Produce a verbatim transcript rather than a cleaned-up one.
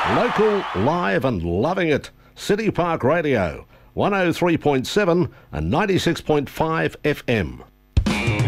Local, live and loving it. City Park Radio, one oh three point seven and ninety-six point five F M.